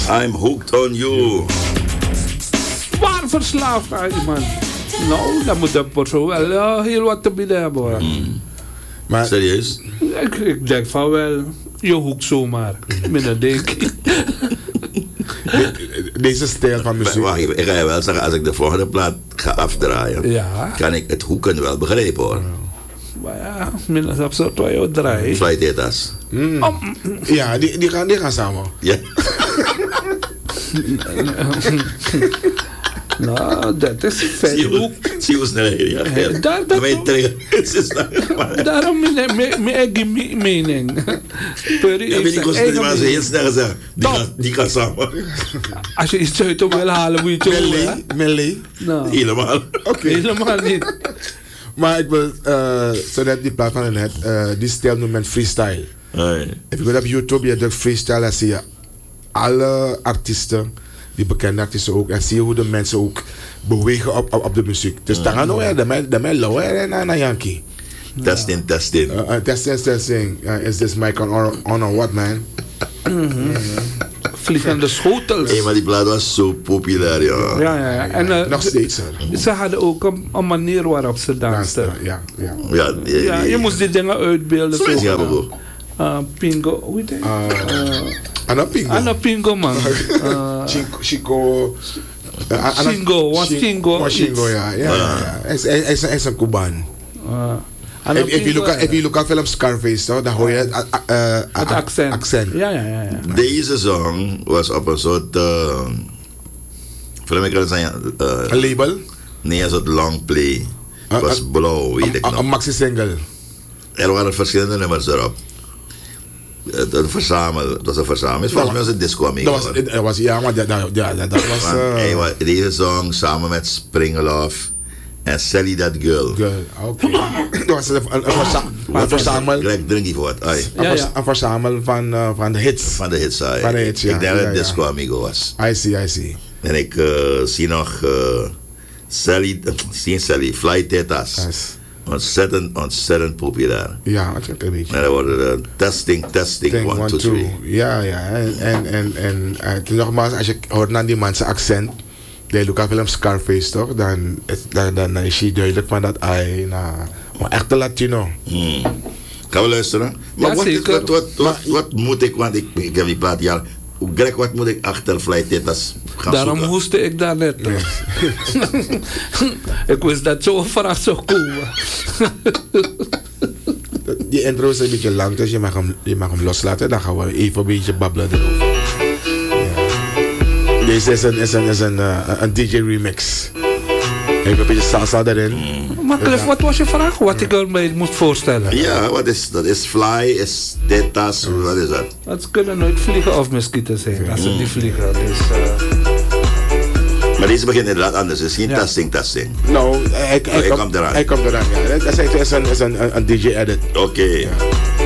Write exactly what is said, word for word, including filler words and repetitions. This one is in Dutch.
I'm hooked on you. Waar verslaafd aan je, man? Nou, dan moet dat persoon wel uh, heel wat te bieden hebben, hoor. Mm. Maar, serieus? Ik, ik denk van wel. Je hoekt zomaar. Met een denk. De, deze stijl van muziek. Wacht, ik ga je wel zeggen, als ik de volgende plaat ga afdraaien, ja. kan ik het hoeken wel begrijpen, hoor. Maar ja, minstens op zo'n twee draaien. Flytetas. Mm. Oh. Ja, die, die, gaan, die gaan samen. Ja. Nou, dat is vet. Zie je hoe snel hij reageert? Daarom mijn eigen mening. Ja, weet ik hoe snel, maar ze heel snel gezegd. Die gaan samen. Als je iets uit wil halen, moet je het doen. Melee? Nou, helemaal. Okay. Helemaal niet. Maar ik wil, uh, zo net die plaat van net, uh, die stijl noemt men freestyle. Hey. If je gaat op YouTube, je drukt freestyle, dan zie je alle artiesten, die bekende artiesten ook, en zie je hoe de mensen ook bewegen op, op, op de muziek. Dus daar gaan we, de mensen lopen naar Yankee. Testing, testing. Uh, uh, testing, testing. Uh, is this mic on or, on or what, man? Mm-hmm. Vliegende schotels. Hey, maar die plaat was zo populair, ja. Ja, ja, ja. En, uh, nog steeds. Ze, ze hadden ook een, een manier waarop ze dansten. Ja, ja. Ja, ja, ja, je moest die dingen uitbeelden. Zo is het ook. Uh, Pingo, hoe heet het? Uh, Anna Pingo. Anna Pingo, man. Uh, Chico. Chico. Uh, Chingo, was Chingo. Was Chingo, ja. ja, ja. Hij is, is een Cuban. Uh, if, if, you look at, if you look at film Scarface, though, dan hoor je het, uh, uh, het accent. accent. Ja, ja, ja, ja. Deze song was op een soort... Uh, film ik kan zeggen... Uh, een label? Nee, een soort long play. Het was uh, blauw, weet ik nog. Een maxi-single? Er waren verschillende nummers erop. Een verzamel, het was een verzameling. Volgens mij was het disco amigo. Dat was, dat was, ja, maar dat, dat, ja, dat was... Uh, hey, was deze song samen met Springeloff en Sally That Girl. Girl, oké. Okay. Dat was een, een, een, een verzamel... Greg, drink je voor het. Ja, ja. Een verzamel van, uh, van de hits. Van de hits, van de hits, ja. Ik denk dat ja, het ja. disco amigo was. I see, I see. En ik uh, zie nog uh, Sally, uh, zie Sally, Flytetas. Yes. Ontzettend, ontzettend populair. Ja, dat is een beetje. En dan worden uh, testing, testing, Think one, one, two, two, three. Ja, ja. En, en, en, en uh, nogmaals, als je hoort naar die man's accent, de Luca film Scarface toch, dan, dan, dan is hij duidelijk van dat hij nou, een echte Latino. Hmm. Gaan we luisteren? Maar, ja, wat, is, wat, wat, wat, maar, wat moet ik, want ik, ik heb die plaat jaar. Greg, wat moet ik achter Flytetas gaan Daarom zoeken? hoestte ik daar net. Ja. Ik wist dat zo'n vraag zou komen. Die intro is een beetje lang, dus je mag hem, je mag hem loslaten. Dan gaan we even een beetje babbelen erover. Ja. Deze is een, is een, is een, uh, een D J remix. Even een beetje salsa erin. Mm. Maar Cliff, wat was je vraag? Wat ik ermee moet voorstellen? Ja, wat is dat? Is fly, is tetas, mm. wat is dat? Het kunnen nooit vliegen of muskieten zijn, mm. als ze die vliegen. Dus, uh... Maar deze begint inderdaad anders. Het is geen ja. testing, testing. Nou, hij, hij, hij, hij komt komt eraan. Hij komt eraan, ja. Dat is een, is een, is een, een D J edit. Oké. Okay. Ja.